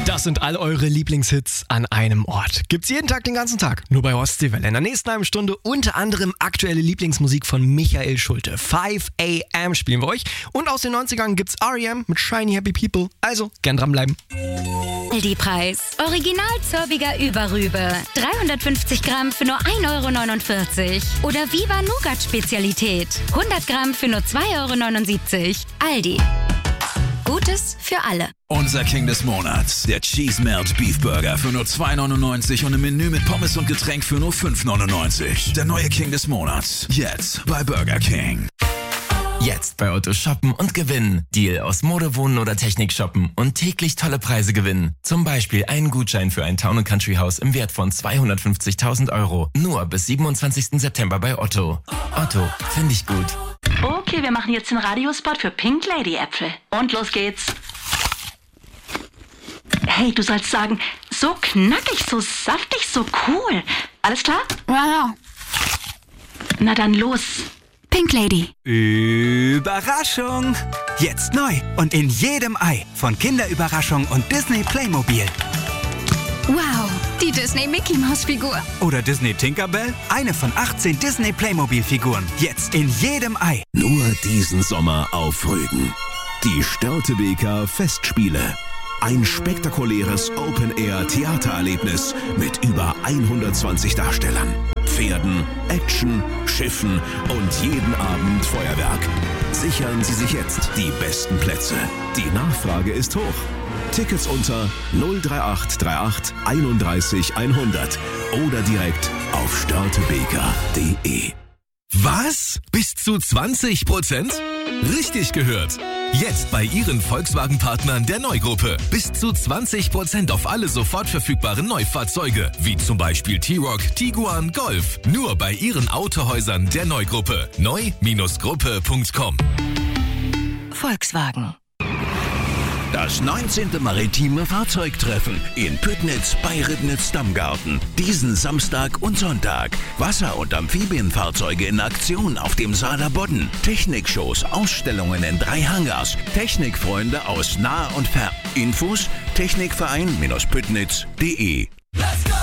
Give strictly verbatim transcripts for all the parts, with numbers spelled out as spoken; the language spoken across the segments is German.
Das sind all eure Lieblingshits an einem Ort. Gibt's jeden Tag, den ganzen Tag. Nur bei Ostseewelle. In der nächsten halben Stunde unter anderem aktuelle Lieblingsmusik von Michael Schulte. five a m spielen wir euch. Und aus den neunzigern gibt's R E M mit Shiny Happy People. Also, gern dranbleiben. Aldi-Preis. Original Zörbiger Überrübe. dreihundertfünfzig Gramm für nur ein Euro neunundvierzig. Oder Viva Nougat Spezialität. hundert Gramm für nur zwei Euro neunundsiebzig. Aldi. Gutes für alle. Unser King des Monats, der Cheese Melt Beef Burger für nur zwei neunundneunzig und ein Menü mit Pommes und Getränk für nur fünf neunundneunzig. Der neue King des Monats, jetzt bei Burger King. Jetzt bei Otto shoppen und gewinnen. Deal aus Mode, Wohnen oder Technik shoppen und täglich tolle Preise gewinnen. Zum Beispiel einen Gutschein für ein Town- und Country-Haus im Wert von zweihundertfünfzigtausend Euro. Nur bis siebenundzwanzigsten September bei Otto. Otto, finde ich gut. Okay, wir machen jetzt den Radiospot für Pink Lady Äpfel. Und los geht's. Hey, du sollst sagen, so knackig, so saftig, so cool. Alles klar? Ja, ja. Na dann los. Pink Lady. Überraschung! Jetzt neu und in jedem Ei von Kinderüberraschung und Disney Playmobil. Wow, die Disney Mickey Maus Figur. Oder Disney Tinkerbell, eine von achtzehn Disney Playmobil Figuren. Jetzt in jedem Ei. Nur diesen Sommer auf Rügen. Die Störtebeker Festspiele. Ein spektakuläres Open-Air-Theatererlebnis mit über hundertzwanzig Darstellern, Pferden, Action, Schiffen und jeden Abend Feuerwerk. Sichern Sie sich jetzt die besten Plätze. Die Nachfrage ist hoch. Tickets unter null drei acht drei acht einunddreißig hundert oder direkt auf störtebeker punkt de. Was? Bis zu zwanzig Prozent? Richtig gehört. Jetzt bei Ihren Volkswagen-Partnern der Neugruppe. Bis zu zwanzig Prozent auf alle sofort verfügbaren Neufahrzeuge, wie zum Beispiel T-Roc, Tiguan, Golf. Nur bei Ihren Autohäusern der Neugruppe. neu Gruppe punkt com. Volkswagen. Das neunzehnte Maritime Fahrzeugtreffen in Püttnitz bei Ribnitz-Dammgarten. Diesen Samstag und Sonntag. Wasser- und Amphibienfahrzeuge in Aktion auf dem Saaler Bodden. Technikshows, Ausstellungen in drei Hangars. Technikfreunde aus nah und fern. Infos technikverein-püttnitz punkt de. Let's go!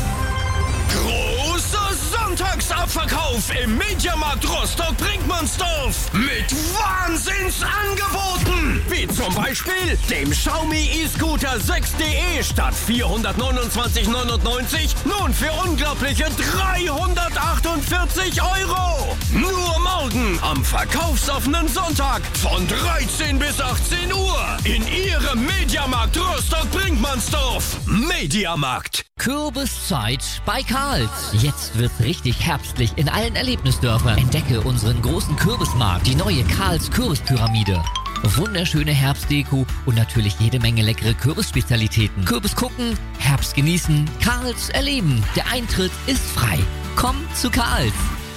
Großer Sonntagsabverkauf im Mediamarkt Rostock-Brinkmannsdorf mit Wahnsinnsangeboten, wie zum Beispiel dem Xiaomi E-Scooter sechs D E statt vierhundertneunundzwanzig neunundneunzig nun für unglaubliche dreihundertachtundvierzig Euro. Nur morgen am verkaufsoffenen Sonntag von dreizehn bis achtzehn Uhr in Ihrem Mediamarkt Rostock-Brinkmannsdorf. Mediamarkt. Kürbiszeit bei Karls. Jetzt wird's richtig herbstlich in allen Erlebnisdörfern. Entdecke unseren großen Kürbismarkt, die neue Karls Kürbispyramide. Wunderschöne Herbstdeko und natürlich jede Menge leckere Kürbisspezialitäten. Kürbis gucken, Herbst genießen, Karls erleben. Der Eintritt ist frei. Komm zu Karls.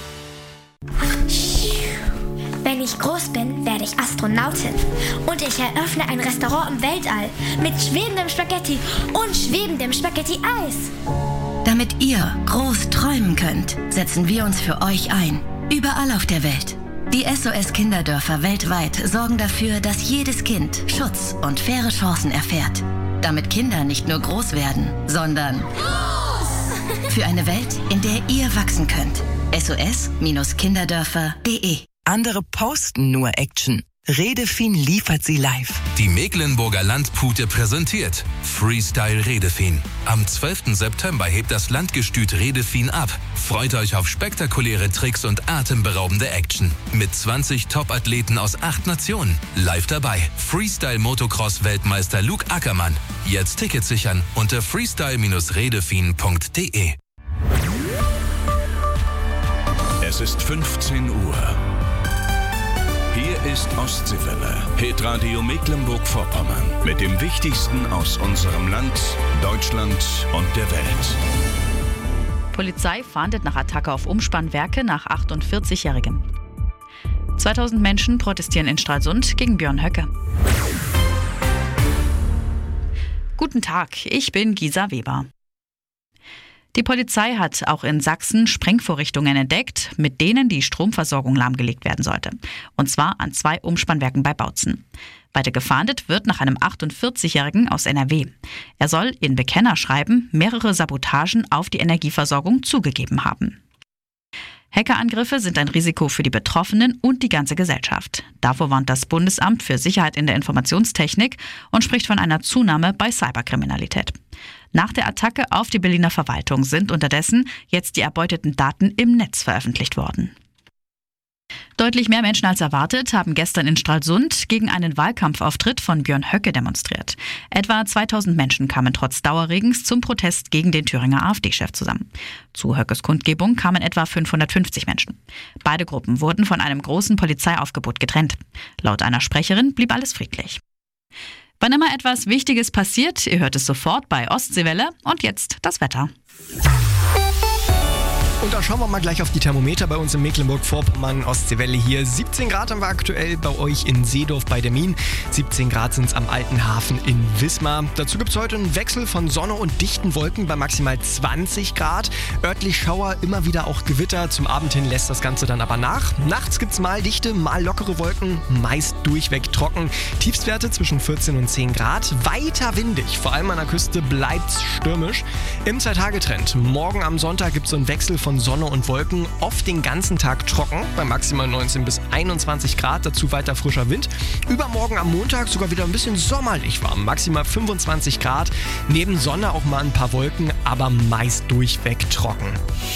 Wenn ich groß bin, werde ich Astronautin. Und ich eröffne ein Restaurant im Weltall mit schwebendem Spaghetti und schwebendem Spaghetti-Eis. Damit ihr groß träumen könnt, setzen wir uns für euch ein. Überall auf der Welt. Die S O S-Kinderdörfer weltweit sorgen dafür, dass jedes Kind Schutz und faire Chancen erfährt. Damit Kinder nicht nur groß werden, sondern groß! Für eine Welt, in der ihr wachsen könnt. S O S-kinderdörfer punkt de. Andere posten nur Action. Redefin liefert sie live. Die Mecklenburger Landpute präsentiert Freestyle Redefin. Am zwölften September hebt das Landgestüt Redefin ab. Freut euch auf spektakuläre Tricks und atemberaubende Action. Mit zwanzig Top-Athleten aus acht Nationen. Live dabei Freestyle-Motocross-Weltmeister Luke Ackermann. Jetzt Tickets sichern unter freestyle redefin punkt de. Es ist fünfzehn Uhr. Hier ist Ostseewelle, Hitradio Mecklenburg-Vorpommern mit dem Wichtigsten aus unserem Land, Deutschland und der Welt. Polizei fahndet nach Attacke auf Umspannwerke nach achtundvierzigjährigen. zweitausend Menschen protestieren in Stralsund gegen Björn Höcke. Guten Tag, ich bin Gisa Weber. Die Polizei hat auch in Sachsen Sprengvorrichtungen entdeckt, mit denen die Stromversorgung lahmgelegt werden sollte. Und zwar an zwei Umspannwerken bei Bautzen. Weiter gefahndet wird nach einem achtundvierzigjährigen aus N R W. Er soll in Bekennerschreiben mehrere Sabotagen auf die Energieversorgung zugegeben haben. Hackerangriffe sind ein Risiko für die Betroffenen und die ganze Gesellschaft. Davor warnt das Bundesamt für Sicherheit in der Informationstechnik und spricht von einer Zunahme bei Cyberkriminalität. Nach der Attacke auf die Berliner Verwaltung sind unterdessen jetzt die erbeuteten Daten im Netz veröffentlicht worden. Deutlich mehr Menschen als erwartet haben gestern in Stralsund gegen einen Wahlkampfauftritt von Björn Höcke demonstriert. Etwa zweitausend Menschen kamen trotz Dauerregens zum Protest gegen den Thüringer AfD-Chef zusammen. Zu Höckes Kundgebung kamen etwa fünfhundertfünfzig Menschen. Beide Gruppen wurden von einem großen Polizeiaufgebot getrennt. Laut einer Sprecherin blieb alles friedlich. Wann immer etwas Wichtiges passiert, ihr hört es sofort bei Ostseewelle. Und jetzt das Wetter. Und da schauen wir mal gleich auf die Thermometer bei uns in Mecklenburg-Vorpommern. Ostseewelle hier. siebzehn Grad haben wir aktuell bei euch in Seedorf bei der Min. siebzehn Grad sind es am Alten Hafen in Wismar. Dazu gibt es heute einen Wechsel von Sonne und dichten Wolken bei maximal zwanzig Grad. Örtlich Schauer, immer wieder auch Gewitter. Zum Abend hin lässt das Ganze dann aber nach. Nachts gibt es mal dichte, mal lockere Wolken. Meist durchweg trocken. Tiefstwerte zwischen vierzehn und zehn Grad. Weiter windig. Vor allem an der Küste bleibt es stürmisch. Im Zwei-Tage-Trend. Morgen am Sonntag gibt es so einen Wechsel von Sonne und Wolken, oft den ganzen Tag trocken, bei maximal neunzehn bis einundzwanzig Grad, dazu weiter frischer Wind. Übermorgen am Montag sogar wieder ein bisschen sommerlich warm, maximal fünfundzwanzig Grad. Neben Sonne auch mal ein paar Wolken, aber meist durchweg trocken.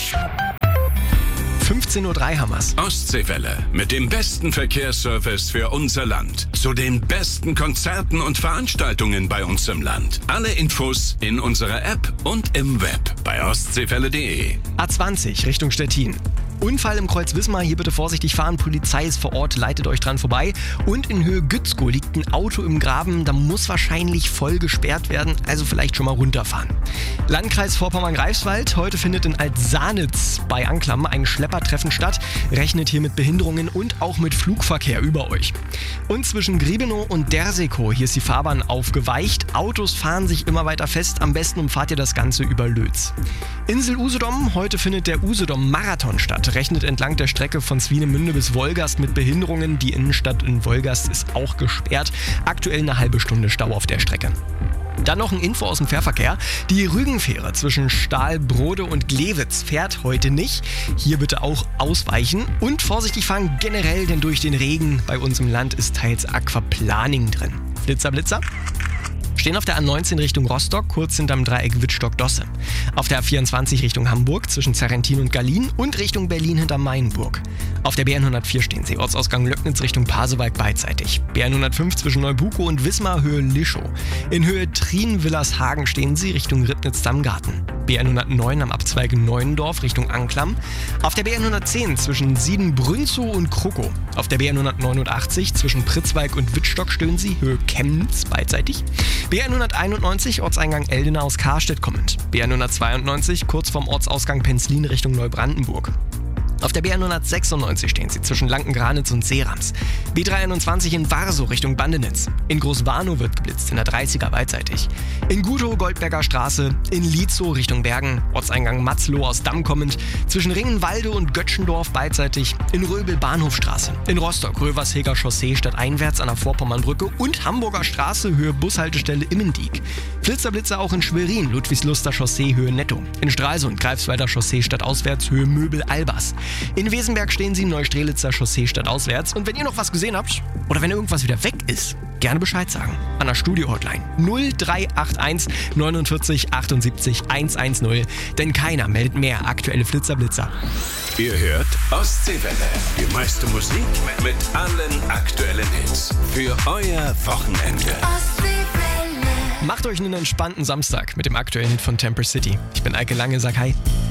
fünfzehn Uhr drei haben wir's. Ostseewelle mit dem besten Verkehrsservice für unser Land. Zu den besten Konzerten und Veranstaltungen bei uns im Land. Alle Infos in unserer App und im Web bei ostseewelle punkt de. A zwanzig Richtung Stettin. Unfall im Kreuz Wismar, hier bitte vorsichtig fahren, Polizei ist vor Ort, leitet euch dran vorbei. Und in Höhe Gützkow liegt ein Auto im Graben, da muss wahrscheinlich voll gesperrt werden, also vielleicht schon mal runterfahren. Landkreis Vorpommern-Greifswald, heute findet in Altsanitz bei Anklam ein Schleppertreffen statt, rechnet hier mit Behinderungen und auch mit Flugverkehr über euch. Und zwischen Griebenow und Dersekow, hier ist die Fahrbahn aufgeweicht, Autos fahren sich immer weiter fest, am besten umfahrt ihr das Ganze über Lötz. Insel Usedom, heute findet der Usedom-Marathon statt. Rechnet entlang der Strecke von Swinemünde bis Wolgast mit Behinderungen. Die Innenstadt in Wolgast ist auch gesperrt. Aktuell eine halbe Stunde Stau auf der Strecke. Dann noch ein Info aus dem Fährverkehr. Die Rügenfähre zwischen Stahlbrode und Glewitz fährt heute nicht. Hier bitte auch ausweichen und vorsichtig fahren generell, denn durch den Regen bei uns im Land ist teils Aquaplaning drin. Blitzer, Blitzer. Stehen auf der A neunzehn Richtung Rostock, kurz hinterm Dreieck Wittstock-Dosse. Auf der A vierundzwanzig Richtung Hamburg zwischen Zerrentin und Gallien und Richtung Berlin hinter Mainburg. Auf der B N hundertvier stehen Sie, Ortsausgang Löcknitz Richtung Pasewalk beidseitig. B N hundertfünf zwischen Neubukow und Wismar Höhe Lischow. In Höhe Trien-Willershagen stehen Sie Richtung Ribnitz-Dammgarten. B N hundertneun am Abzweig Neuendorf Richtung Anklam. Auf der B N hundertzehn zwischen Sieden-Brünzow und Krockow. Auf der B N hundertneunundachtzig zwischen Pritzwalk und Wittstock stehen Sie Höhe Chemnitz beidseitig. B N hunderteinundneunzig Ortseingang Eldena aus Karstedt kommend. B N hundertzweiundneunzig kurz vorm Ortsausgang Penzlin Richtung Neubrandenburg. Auf der B N hundertsechsundneunzig stehen Sie zwischen Lanken-Granitz und Seerams. B dreihunderteinundzwanzig in Warsow Richtung Bandenitz. In Großwarnow wird geblitzt, in der dreißiger beidseitig. In Gutow Goldberger Straße. In Lietzow Richtung Bergen. Ortseingang Matzloh aus Damm kommend. Zwischen Ringenwalde und Götschendorf beidseitig. In Röbel Bahnhofstraße. In Rostock Röversheger Chaussee stadteinwärts an der Vorpommernbrücke. Und Hamburger Straße Höhe Bushaltestelle Immendieck. Flitzerblitzer auch in Schwerin. Ludwigsluster Chaussee Höhe Netto. In Stralsund Greifswalder Chaussee stadtauswärts Höhe Möbel-Albers. In Wesenberg stehen Sie Neustrelitzer Chaussee stadtauswärts. Und wenn ihr noch was gesehen habt oder wenn irgendwas wieder weg ist, gerne Bescheid sagen. An der Studio-Hotline null drei acht eins neunundvierzig achtundsiebzig hundertzehn. Denn keiner meldet mehr aktuelle Flitzerblitzer. Ihr hört Ostseewelle. Die meiste Musik mit allen aktuellen Hits. Für euer Wochenende. Macht euch einen entspannten Samstag mit dem aktuellen Hit von Temper City. Ich bin Eike Lange, sag hi.